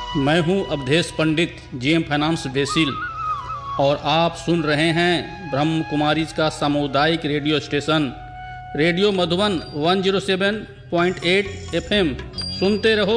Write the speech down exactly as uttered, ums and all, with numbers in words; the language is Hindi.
मैं हूं अवधेश पंडित, जीएम फाइनेंस बेसिल, और आप सुन रहे हैं ब्रह्म कुमारी का सामुदायिक रेडियो स्टेशन रेडियो मधुबन एक सौ सात पॉइंट आठ एफएम। सुनते रहो,